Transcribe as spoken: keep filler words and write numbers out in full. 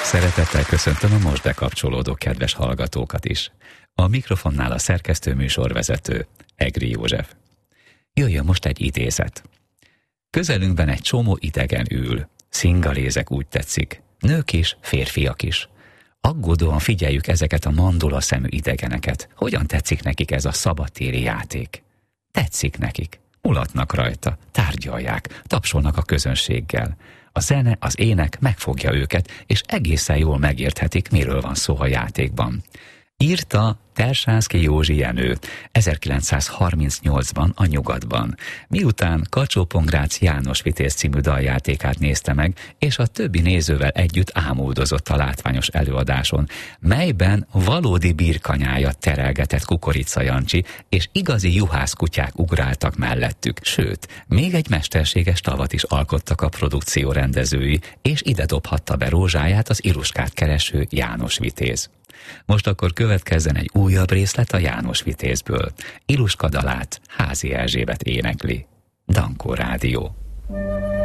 Szeretettel köszöntöm a most bekapcsolódó kedves hallgatókat is. A mikrofonnál a szerkesztő műsorvezető, Egri József. Jöjjön most egy idézet. Közelünkben egy csomó idegen ül. Szingalézek, úgy tetszik. Nők is, férfiak is. Aggódóan figyeljük ezeket a mandula szemű idegeneket. Hogyan tetszik nekik ez a szabadtéri játék? Tetszik nekik. Mulatnak rajta, tárgyalják, tapsolnak a közönséggel. A zene, az ének megfogja őket, és egészen jól megérthetik, miről van szó a játékban. Írta Tersánszky Józsi Jenő ezerkilencszázharmincnyolcban a Nyugatban, miután Kacsó-Pongrác János Vitéz című daljátékát nézte meg, és a többi nézővel együtt ámuldozott a látványos előadáson, melyben valódi birkanyája terelgetett Kukorica Jancsi, és igazi juhászkutyák ugráltak mellettük, sőt, még egy mesterséges tavat is alkottak a produkció rendezői, és ide dobhatta be rózsáját az Iluskát kereső János Vitéz. Most akkor következzen egy újabb részlet a János Vitézből. Iluska dalát Házi Erzsébet énekli. Dankó Rádió.